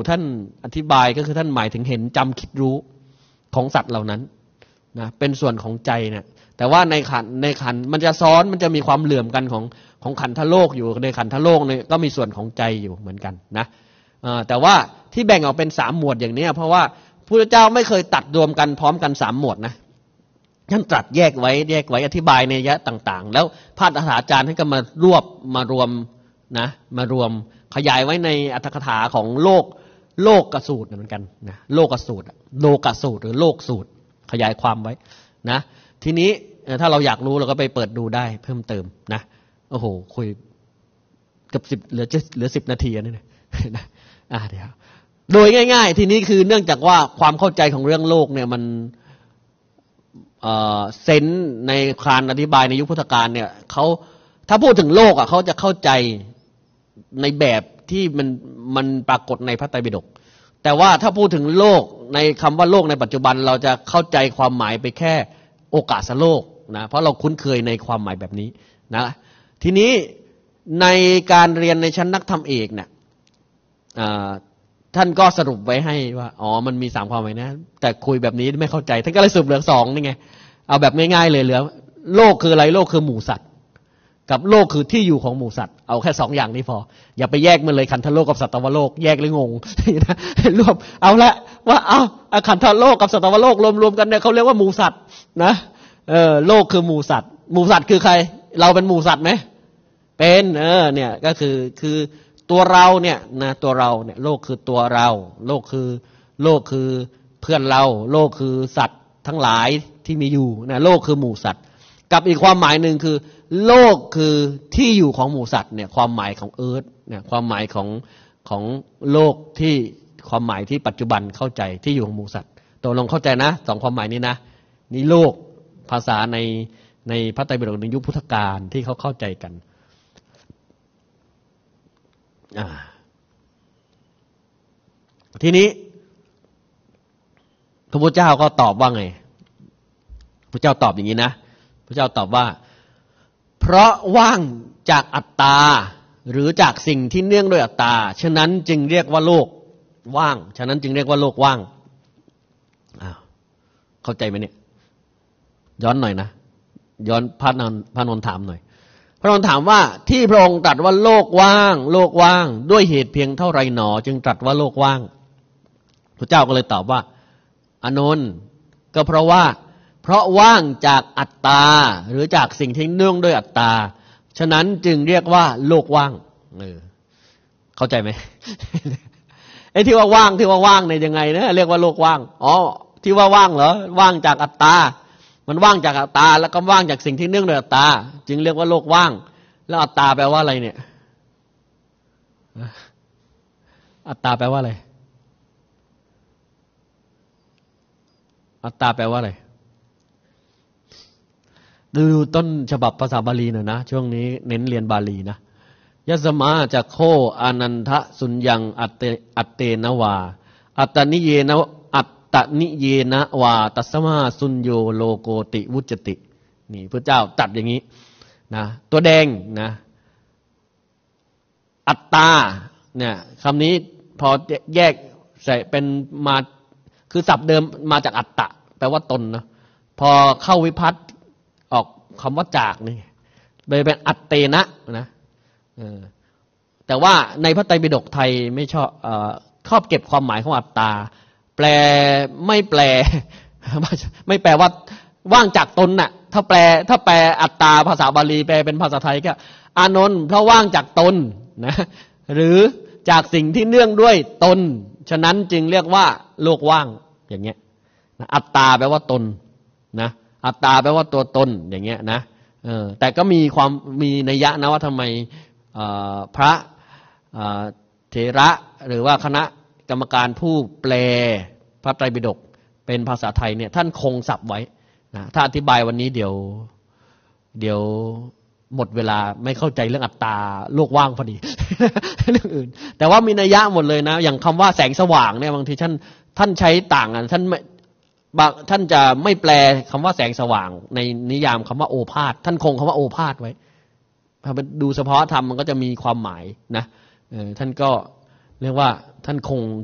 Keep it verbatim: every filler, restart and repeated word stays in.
ท่านอธิบายก็คือท่านหมายถึงเห็นจำคิดรู้ของสัตว์เหล่านั้นนะเป็นส่วนของใจเนี่ยแต่ว่าในขันในขันมันจะซ้อนมันจะมีความเหลื่อมกันของของขันธโลกอยู่ในขันธโลกเนี่ยก็มีส่วนของใจอยู่เหมือนกันนะแต่ว่าที่แบ่งออกเป็นสามหมวดอย่างนี้เพราะว่าพระพุทธเจ้าไม่เคยตัดรวมกันพร้อมกันสามหมวดนะท่านตรัสแยกไว้แยกไว้อธิบายในยะต่างๆแล้วพระอาจารย์ท่านก็มารวบมารวมนะมารวมขยายไว้ในอัตถกถาของโลกโลกกสูตรเหมือนกันนะโลกกสูตรโลกสูตรหรือโลกสูตรขยายความไว้นะทีนี้ถ้าเราอยากรู้เราก็ไปเปิดดูได้เพิ่มเติมนะโอ้โหคุยกับสิบเหลือจะเหลือสิบนาทีนี่นะอ่าเดี๋ยวโดยง่ายๆทีนี้คือเนื่องจากว่าความเข้าใจของเรื่องโลกเนี่ยมันเอ่อเซนส์ในการอธิบายในยุคพุทธกาลเนี่ยเขาถ้าพูดถึงโลกอ่ะเขาจะเข้าใจในแบบที่มันมันปรากฏในพระไตรปิฎกแต่ว่าถ้าพูดถึงโลกในคำว่าโลกในปัจจุบันเราจะเข้าใจความหมายไปแค่โอกาสโลกนะเพราะเราคุ้นเคยในความหมายแบบนี้นะทีนี้ในการเรียนในชั้นนักธรรมเอกเนี่ยท่านก็สรุปไว้ให้ว่าอ๋อมันมีสามความหมายนะแต่คุยแบบนี้ไม่เข้าใจท่านก็เลยสรุปเหลือสองนี่ไงเอาแบบง่ายๆเลยเหลือโลกคืออะไรโลกคือหมู่สัตว์กับโลกคือที่อยู่ของหมู่สัตว์เอาแค่สองอย่างนี้พออย่าไปแยกมันเลยขันธโลกกับสัตวโลกแยกเลยงงนะรวมเอาละว่าเอาขันธโลกกับสัตวโลกรวมๆกันเนี่ยเขาเรียกว่าหมู่สัตว์นะเออโลกคือหมู่สัตว์หมู่สัตว์คือใครเราเป็นหมู่สัตว์ไหมเป็นเออเนี่ยก็คือคือตัวเราเนี่ยนะตัวเราเนี่ยโลกคือตัวเราโลกคือโลกคือเพื่อนเราโลกคือสัตว์ทั้งหลายที่มีอยู่นะโลกคือหมู่สัตว์กับอีกความหมายหนึ่งคือโลกคือที่อยู่ของหมู่สัตว์เนี่ยความหมายของเอิร์ธเนี่ยความหมายของของโลกที่ความหมายที่ปัจจุบันเข้าใจที่อยู่ของหมู่สัตว์ตกลงเข้าใจนะสองความหมายนี้นะนี่โลกภาษาในในพระไตรปิฎกในยุคพุทธกาลที่เขาเข้าใจกันทีนี้พระพุทธเจ้าก็ตอบว่าไงพระเจ้าตอบอย่างนี้นะพระเจ้าตอบว่าเพราะว่างจากอัตตาหรือจากสิ่งที่เนื่องด้วยอัตตาฉะนั้นจึงเรียกว่าโลกว่างฉะนั้นจึงเรียกว่าโลกว่างอ้าวเข้าใจไหมเนี่ยย้อนหน่อยนะย้อนพระนนท์พระนนท์ถามหน่อยพระนนท์ถามว่าที่พระองค์ตรัสว่าโลกว่างโลกว่างด้วยเหตุเพียงเท่าไรหนอจึงตรัสว่าโลกว่างพระเจ้าก็เลยตอบว่าอานนท์ก็เพราะว่าเพราะว่างจากอัตตาหรือจากสิ่งที่เนื่องด้วยอัตตาฉะนั้นจึงเรียกว่าโลกว่างเออเข้าใจไหม ไอ้ที่ว่าว่างที่ว่าว่างเนี่ยยังไงนะเรียกว่าโลกว่างอ๋อที่ว่าว่างเหรอว่างจากอัตตามันว่างจากอัตตาแล้วก็ว่างจากสิ่งที่เนื่องด้วยอัตตาจึงเรียกว่าโลกว่างแล้วอัตตาแปลว่าอะไรเนี่ยอัตตาแปลว่าอะไรอัตตาแปลว่าอะไรดูต้นฉบับภาษาบาลีหน่อยนะช่วงนี้เน้นเรียนบาลีนะยัสมาจะโคอานันทะสุญญังอัตเตอัตเตนะวาอัตตนิเยนะอัตตนิเยนะวาตัสมาสุญโยโลโกติวุจตินี่พระเจ้าตรัสอย่างนี้นะตัวแดงนะอัตตาเนี่ยคำนี้พอแยกใส่เป็นมาคือศัพท์เดิมมาจากอัตตะแปลว่าตนนะพอเข้าวิภัตติออกคำว่าจากนี่เลยเป็นอัตเตนะนะแต่ว่าในพระไตรปิฎกไทยไม่ชอบชอบเก็บความหมายของอัตตาแปลไม่แปลไม่แปลว่าว่างจากตนน่ะถ้าแปลถ้าแปลอัตตาภาษาบาลีแปลเป็นภาษาไทยก็อานนท์เพราะว่างจากตนนะหรือจากสิ่งที่เนื่องด้วยตนฉะนั้นจึงเรียกว่าโลกว่างอย่างเงี้ยอัตตาแปลว่าตนนะอัตตาแปลว่าตัวตนอย่างเงี้ยนะเออแต่ก็มีความมีนัยยะนะว่าทำไมพระเถระหรือว่าคณะกรรมการผู้แปลพระไตรปิฎกเป็นภาษาไทยเนี่ยท่านคงศัพท์ไว้นะถ้าอธิบายวันนี้เดี๋ยวเดี๋ยวหมดเวลาไม่เข้าใจเรื่องอัตตาโลกว่างพอดี เรื่องอื่นแต่ว่ามีนัยยะหมดเลยนะอย่างคำว่าแสงสว่างเนี่ยบางทีท่านท่านใช้ต่างกันท่านไม่บางท่านจะไม่แปลคำว่าแสงสว่างในนิยามคำว่าโอภาสท่านคงคำว่าโอภาสไว้ถ้าไปดูเฉพาะธรรมมันก็จะมีความหมายนะเออท่านก็เรียกว่าท่านคง